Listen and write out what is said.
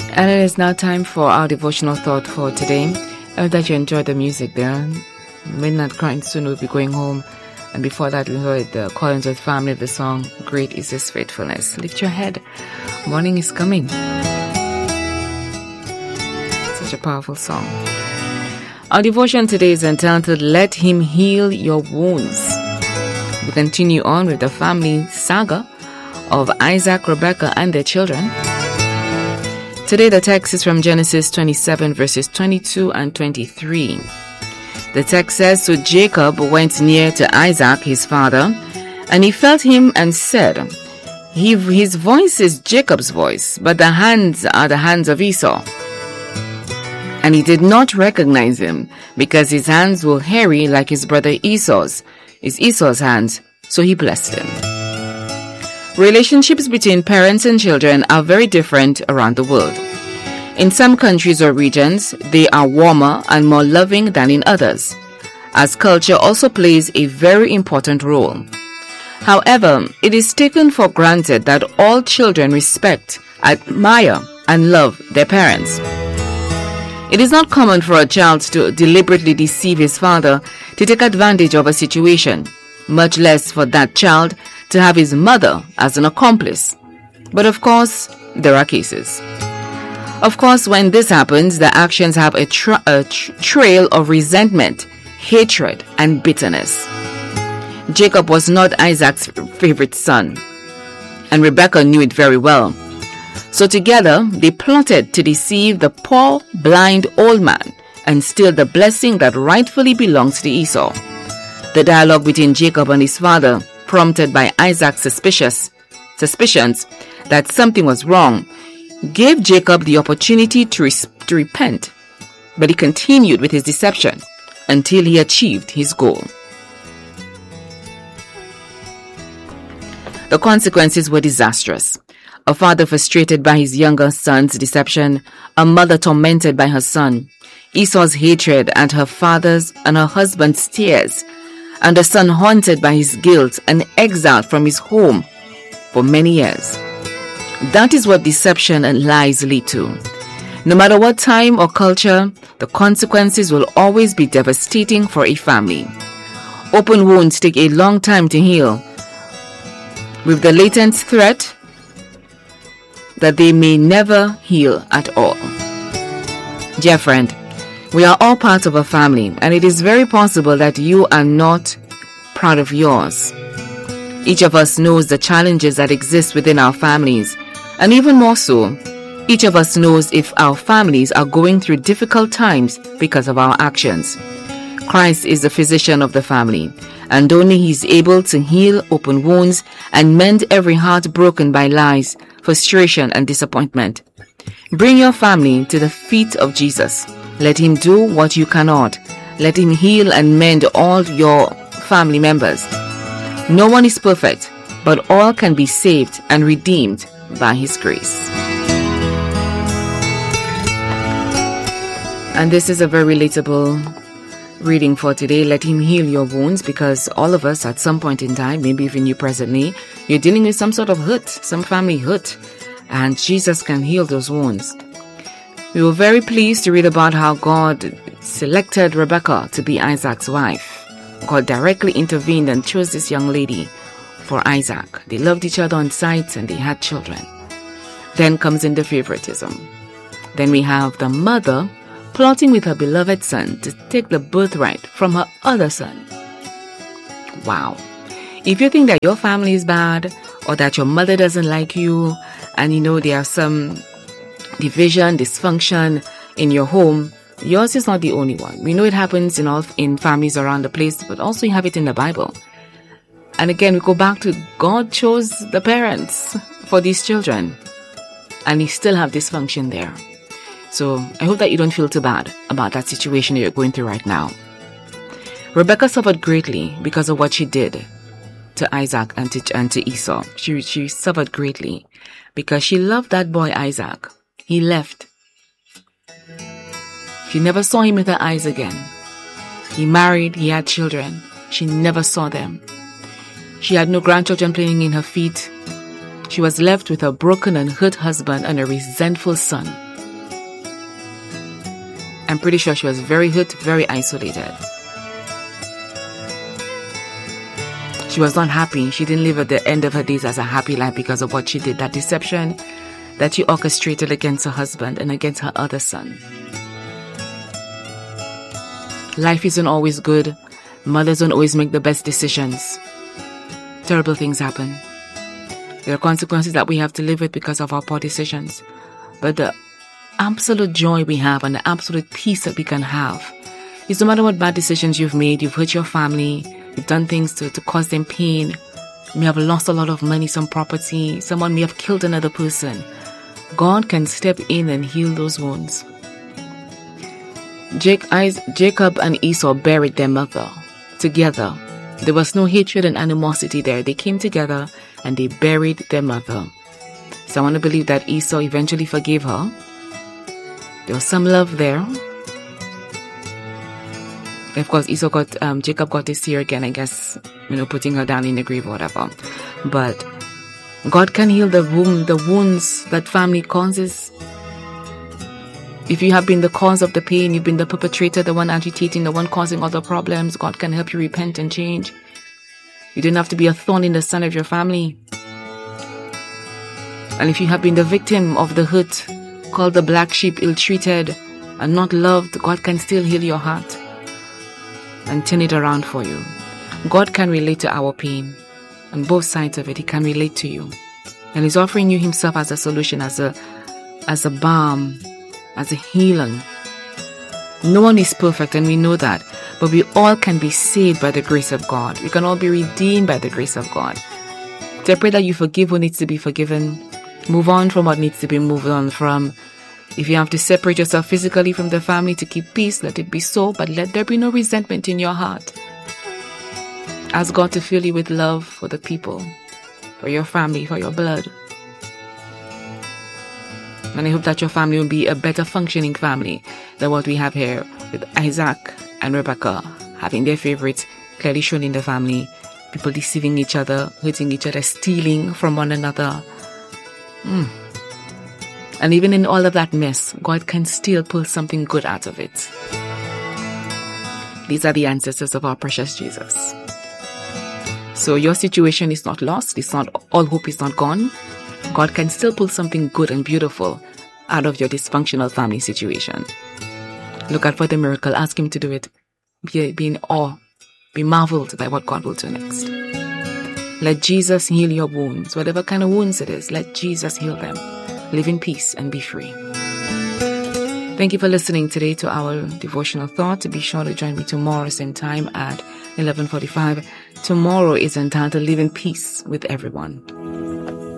And it is now time for our devotional thought for today. I hope that you enjoyed the music there. Midnight Crying soon will be going home. And before that, we heard the Collinsworth family of the song, Great is His Faithfulness. Lift your head. Morning is coming. Such a powerful song. Our devotion today is entitled, Let Him Heal Your Wounds. We continue on with the family saga of Isaac, Rebekah, and their children. Today the text is from Genesis 27 verses 22 and 23. The text says, So Jacob went near to Isaac his father, and he felt him and said, His voice is Jacob's voice, but the hands are the hands of Esau. And he did not recognize him, because his hands were hairy like his brother Esau's hands, so he blessed him. Relationships between parents and children are very different around the world. In some countries or regions, they are warmer and more loving than in others, as culture also plays a very important role. However, it is taken for granted that all children respect, admire, and love their parents. It is not common for a child to deliberately deceive his father to take advantage of a situation, much less for that child to have his mother as an accomplice. But of course, there are cases. Of course, when this happens, the actions have a trail of resentment, hatred, and bitterness. Jacob was not Isaac's favorite son, and Rebekah knew it very well. So together, they plotted to deceive the poor, blind old man and steal the blessing that rightfully belongs to Esau. The dialogue between Jacob and his father, prompted by Isaac's suspicions that something was wrong, gave Jacob the opportunity to repent, but he continued with his deception until he achieved his goal. The consequences were disastrous. A father frustrated by his younger son's deception, a mother tormented by her son, Esau's hatred and her father's and her husband's tears, and a son haunted by his guilt and exiled from his home for many years. That is what deception and lies lead to. No matter what time or culture, the consequences will always be devastating for a family. Open wounds take a long time to heal, with the latent threat that they may never heal at all. Dear friend, we are all part of a family, and it is very possible that you are not proud of yours. Each of us knows the challenges that exist within our families, and even more so, each of us knows if our families are going through difficult times because of our actions. Christ is the physician of the family, and only He is able to heal open wounds and mend every heart broken by lies, frustration, and disappointment. Bring your family to the feet of Jesus. Let Him do what you cannot. Let Him heal and mend all your family members. No one is perfect, but all can be saved and redeemed by His grace. And this is a very relatable reading for today. Let Him heal your wounds, because all of us at some point in time, maybe even you presently, you're dealing with some sort of hurt, some family hurt, and Jesus can heal those wounds. We were very pleased to read about how God selected Rebekah to be Isaac's wife. God directly intervened and chose this young lady for Isaac. They loved each other on sight and they had children. Then comes in the favoritism. Then we have the mother plotting with her beloved son to take the birthright from her other son. Wow. If you think that your family is bad, or that your mother doesn't like you, and there's some division, dysfunction in your home, yours is not the only one. We know it happens in families around the place, but also you have it in the Bible. And again, we go back to God chose the parents for these children, and He still have dysfunction there. So I hope that you don't feel too bad about that situation that you're going through right now. Rebekah suffered greatly because of what she did to Isaac and to Esau. She suffered greatly because she loved that boy Isaac. He left. She never saw him with her eyes again. He married, he had children. She never saw them. She had no grandchildren playing in her feet. She was left with a broken and hurt husband and a resentful son. I'm pretty sure she was very hurt, very isolated. She was not happy. She didn't live at the end of her days as a happy life because of what she did. That deception that she orchestrated against her husband and against her other son. Life isn't always good. Mothers don't always make the best decisions. Terrible things happen. There are consequences that we have to live with because of our poor decisions. But the absolute joy we have and the absolute peace that we can have is no matter what bad decisions you've made, you've hurt your family, you've done things to cause them pain, you may have lost a lot of money, some property, someone may have killed another person. God can step in and heal those wounds. Jacob and Esau buried their mother together. There was no hatred and animosity there. They came together and they buried their mother. So I want to believe that Esau eventually forgave her. There was some love there. Of course, Jacob got his tear again, I guess, putting her down in the grave or whatever. But God can heal the wounds that family causes. If you have been the cause of the pain, you've been the perpetrator, the one agitating, the one causing other problems, God can help you repent and change. You didn't have to be a thorn in the side of your family. And if you have been the victim of the hurt, called the black sheep, ill-treated, and not loved, God can still heal your heart and turn it around for you. God can relate to our pain. On both sides of it, He can relate to you. And He's offering you Himself as a solution, as a balm, as a healing. No one is perfect, and we know that. But we all can be saved by the grace of God. We can all be redeemed by the grace of God. So I pray that you forgive what needs to be forgiven. Move on from what needs to be moved on from. If you have to separate yourself physically from the family to keep peace, let it be so. But let there be no resentment in your heart. Ask God to fill you with love for the people, for your family, for your blood. And I hope that your family will be a better functioning family than what we have here with Isaac and Rebecca having their favorites clearly shown in the family. People deceiving each other, hurting each other, stealing from one another. And even in all of that mess, God can still pull something good out of it. These are the ancestors of our precious Jesus. So your situation is not lost. It's not, all hope is not gone. God can still pull something good and beautiful out of your dysfunctional family situation. Look out for the miracle. Ask Him to do it. Be in awe. Be marveled by what God will do next. Let Jesus heal your wounds. Whatever kind of wounds it is, let Jesus heal them. Live in peace and be free. Thank you for listening today to our devotional thought. Be sure to join me tomorrow same time at 11:45. Tomorrow is entitled Live in Peace with Everyone.